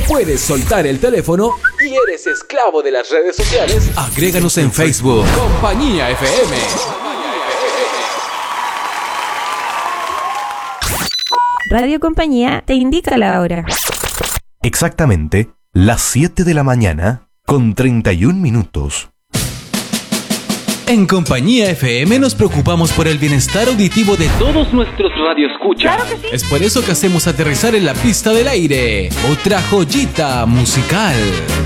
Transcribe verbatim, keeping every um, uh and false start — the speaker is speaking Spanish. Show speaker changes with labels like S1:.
S1: puedes soltar el teléfono y eres esclavo de las redes sociales, agréganos en Facebook. Compañía F M.
S2: Radio Compañía te indica la hora.
S3: Exactamente las siete de la mañana con treinta y un minutos.
S1: En Compañía F M nos preocupamos por el bienestar auditivo de todos nuestros radioescuchas.
S2: Claro que sí.
S1: Es por eso que hacemos aterrizar en la pista del aire otra joyita musical.